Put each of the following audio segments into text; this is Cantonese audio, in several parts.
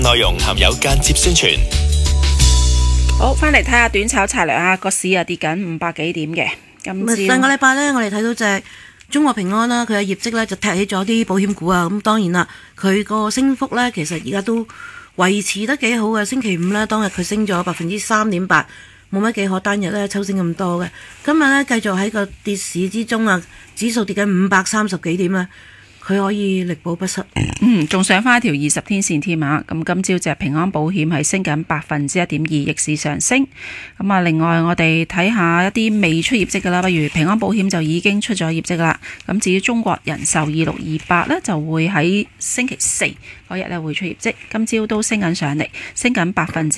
內容含有間接宣傳。 好，翻嚟睇下短炒策略啊！個市啊跌緊500幾點嘅。今上個禮拜呢，我哋睇到隻中國平安啦，佢嘅業績呢就踢起咗啲保險股啊。咁當然啦，佢個升幅呢其實而家都維持得幾好嘅。星期五呢，當日佢升咗3.8%，冇乜幾可單日呢抽升咁多嘅。今日呢，繼續喺個跌市之中啊，指數跌緊530幾點啊。佢可以力保不失， 仲上翻一條20天線添啊！咁今朝隻平安保險係升緊1.2%，逆市上升。咁啊，另外我哋睇下一啲未出業績噶啦，不如平安保險就已經出咗業績啦。咁至於中國人壽2628呢，就會喺星期四嗰日呢會出業績。今朝都升緊上嚟，升緊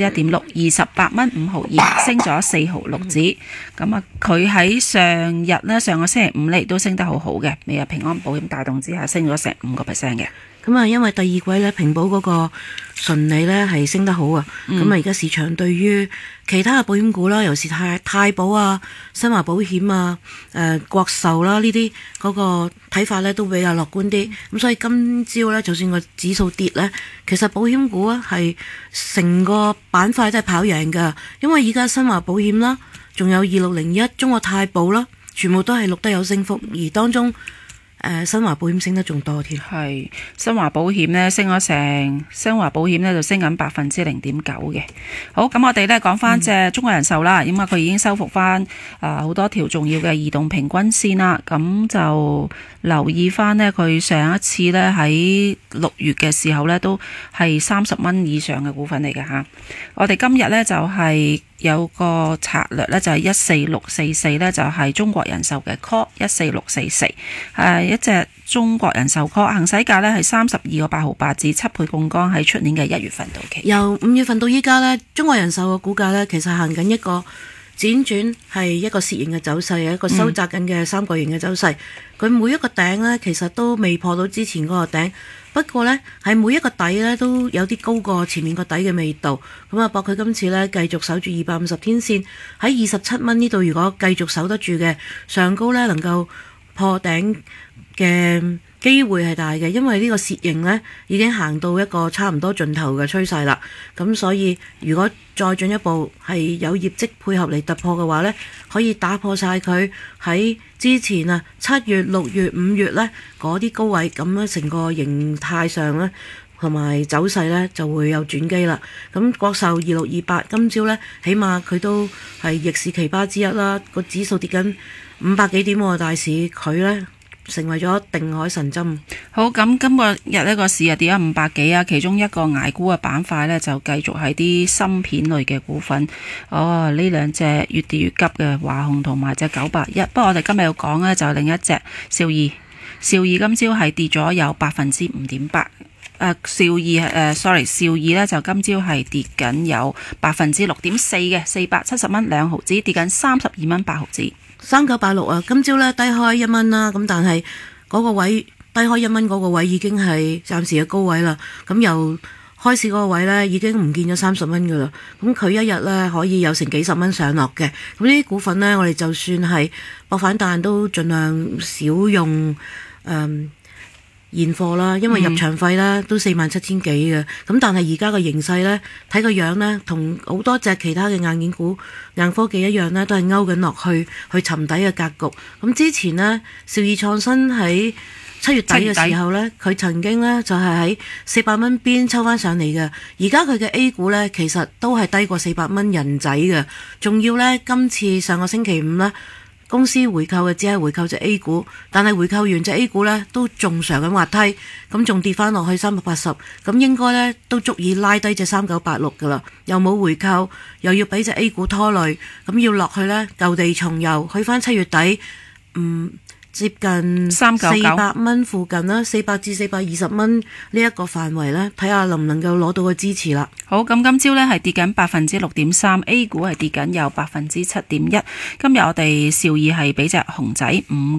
1.6%，28.5毫2，升咗4毫6子。咁啊，佢喺上個星期五呢都升得好好嘅，未有平安保險帶動之下，升咗成5%嘅。 咁啊，因為第二季咧平保嗰個純利咧係升得好啊。咁啊，而家市場對於其他嘅保險股啦，尤其是太保啊、新華保險啊、國壽啦呢啲嗰個睇法咧都比較樂觀啲。咁所以今朝咧，就算個指數跌咧，其實保險股啊係成個板塊都係跑贏㗎。因為而家新華保險啦，仲有2601中國太保啦，全部都係錄得有升幅，而當中新華保險升得仲多添， 係新華保險呢升咗成，新華保險呢就升緊0.9%嘅。好，咁我哋呢講翻隻中國人壽啦，因為佢已經收復翻好多條重要嘅移動平均線啦，咁就留意翻呢，佢上一次呢喺6月嘅時候呢都係30蚊以上嘅股份嚟嘅吓。我哋今日呢就係有個策略呢，就係14644呢，就係中國人壽嘅 call 14644，一隻中國人壽 call 行使價呢係32.8至7倍槓桿，喺出年嘅1月份到期。 由5月份到依家呢，中國人壽嘅股價呢其實行緊一個輾轉，係一個楔形嘅走勢，一個收窄緊嘅三角形嘅走勢。佢每一個頂呢，其實都未破到之前嗰個頂，不過呢，係每一個底呢都有啲高過前面個底嘅味道。咁啊，博佢今次呢繼續守住250天線喺27蚊呢度，如果繼續守得住嘅上高呢，能夠破頂嘅機會係大嘅，因為呢個楔形呢已經行到一個差唔多盡頭嘅趨勢啦。咁所以如果再進一步係有業績配合嚟突破嘅話呢，可以打破晒佢喺之前7月、6月、5月呢嗰啲高位，咁樣成個形態上呢同埋走勢呢就會有轉機啦。咁國壽2628今朝呢，起碼佢都係逆市奇葩之一啦。個指數跌緊500幾點喎，大市佢呢成為咗定海神針。 好，咁今個日呢個市啊跌咗500幾啊，其中一個捱沽嘅板塊呢，就繼續係啲芯片類嘅股份。呢兩隻越跌越急嘅華虹同埋隻981。不過我哋今日要講呢，就另一隻兆易。兆易今朝係跌咗有5.8%。兆易呢就今朝係跌緊有6.4%嘅，470蚊2毫子，跌緊32蚊8毫子。 3986啊，今朝呢低開1蚊啦，咁但係嗰個位低開1蚊嗰個位已經係暫時嘅高位啦。咁由開市嗰個位呢已經唔見咗30蚊噶啦。咁佢一日呢可以有成幾十蚊上落嘅。咁呢啲股份呢，我哋就算係博反彈都盡量少用現貨啦，因為入場費咧都47,000幾嘅。咁但係而家個形勢呢，睇個樣呢，同好多隻其他嘅硬件股、硬科技一樣呢，都係勾緊落去沉底嘅格局。咁之前呢，兆易創新喺7月底嘅時候呢，佢曾經呢就係喺400蚊邊抽翻上嚟嘅。而家佢嘅 A 股呢，其實都係低過400蚊人仔嘅。仲要呢，今次上個星期五呢，公司回購嘅只係回購隻 A 股，但係回購完隻 A 股呢都仲上緊滑梯，咁仲跌翻落去380，咁應該呢都足以拉低隻3986噶啦，又冇回購，又要俾隻 A 股拖累，咁要落去呢舊地重遊，去翻7月底，接近400蚊附近啦，400至420蚊呢一個範圍呢，睇下能唔能夠攞到個支持啦。 好，咁今朝呢係跌緊6.3%， A 股係跌緊有7.1%。今日我哋兆易係俾隻熊仔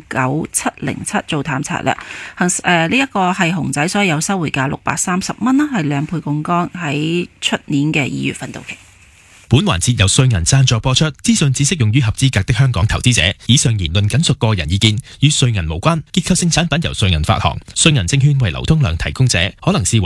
59707做淡策略，呢一個係熊仔，所以有收回價630蚊啦，係2倍槓桿，喺出年嘅2月份到期。 本環節由瑞銀贊助播出，資訊只適用於合資格的香港投資者。以上言論僅屬個人意見，與瑞銀無關。結構性產品由瑞銀發行，瑞銀證券為流通量提供者，可能視為